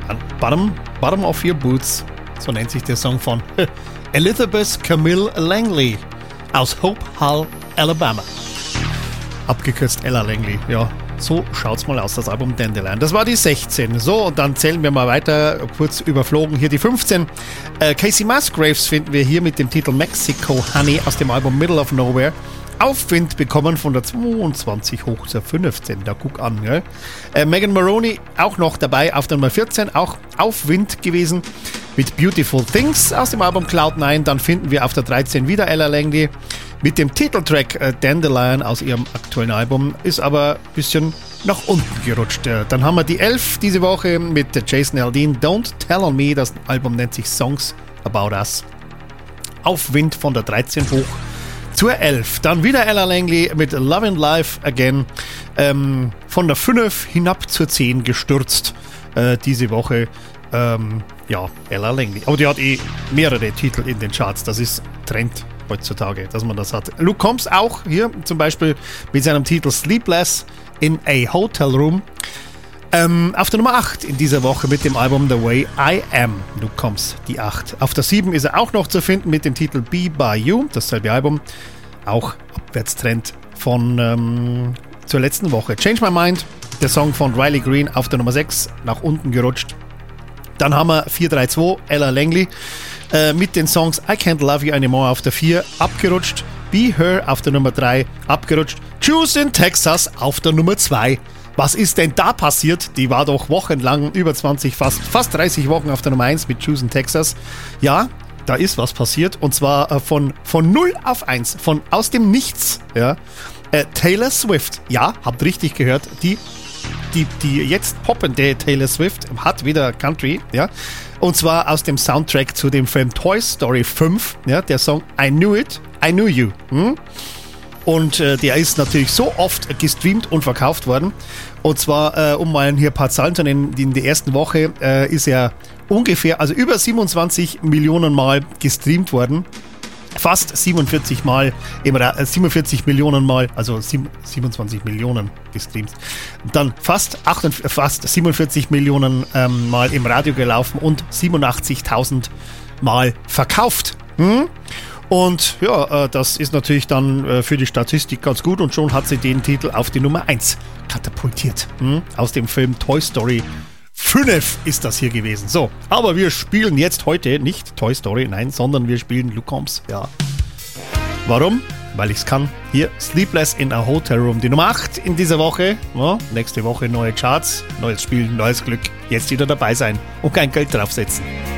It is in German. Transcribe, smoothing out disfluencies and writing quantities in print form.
Bottom of Your Boots, so nennt sich der Song von Elizabeth Camille Langley aus Hope Hull, Alabama. Abgekürzt Ella Langley, ja. So schaut's mal aus, das Album Dandelion. Das war die 16. So, und dann zählen wir mal weiter, kurz überflogen hier die 15. Casey Musgraves finden wir hier mit dem Titel Mexico Honey aus dem Album Middle of Nowhere. Aufwind bekommen von der 22 hoch zur 15. Da guck an, gell? Megan Moroney auch noch dabei auf der Nummer 14, auch Aufwind gewesen mit Beautiful Things aus dem Album Cloud9. Dann finden wir auf der 13 wieder Ella Langley mit dem Titeltrack Dandelion aus ihrem aktuellen Album, ist aber ein bisschen nach unten gerutscht. Dann haben wir die 11 diese Woche mit Jason Aldean, Don't Tell on Me, das Album nennt sich Songs About Us. Aufwind von der 13 hoch zur 11. Dann wieder Ella Langley mit Love and Life Again, von der 5 hinab zur 10 gestürzt diese Woche. Ja, Ella Langley. Aber die hat mehrere Titel in den Charts, das ist Trend heutzutage, dass man das hat. Luke Combs auch hier zum Beispiel mit seinem Titel Sleepless in a Hotel Room. Auf der Nummer 8 in dieser Woche mit dem Album The Way I Am. Luke Combs, die 8. Auf der 7 ist er auch noch zu finden mit dem Titel Be By You, dasselbe Album. Auch Abwärtstrend von zur letzten Woche. Change My Mind, der Song von Riley Green auf der Nummer 6, nach unten gerutscht. Dann haben wir 432, Ella Langley, mit den Songs I Can't Love You Anymore auf der 4, abgerutscht. Be Her auf der Nummer 3, abgerutscht. Choose in Texas auf der Nummer 2. Was ist denn da passiert? Die war doch wochenlang, über 20, fast 30 Wochen auf der Nummer 1 mit Choose in Texas. Ja, da ist was passiert. Und zwar von 0 auf 1, aus dem Nichts. Ja. Taylor Swift, ja, habt richtig gehört, die jetzt poppende Taylor Swift hat wieder Country, ja, und zwar aus dem Soundtrack zu dem Film Toy Story 5, ja, der Song I Knew It, I Knew You. Und der ist natürlich so oft gestreamt und verkauft worden. Und zwar, um mal hier ein paar Zahlen zu nennen, in der ersten Woche ist er ungefähr, also über 27 Millionen Mal gestreamt worden. Fast 47 Millionen Mal, also 27 Millionen gestreamt. Dann fast 47 Millionen Mal im Radio gelaufen und 87.000 Mal verkauft. Und ja, das ist natürlich dann für die Statistik ganz gut und schon hat sie den Titel auf die Nummer 1 katapultiert. Aus dem Film Toy Story 5 ist das hier gewesen. So, aber wir spielen jetzt heute nicht Toy Story, nein, sondern wir spielen Luke Combs. Ja. Warum? Weil ich es kann. Hier, Sleepless in a Hotel Room. Die Nummer 8 in dieser Woche. Ja, nächste Woche neue Charts, neues Spiel, neues Glück. Jetzt wieder dabei sein und kein Geld draufsetzen.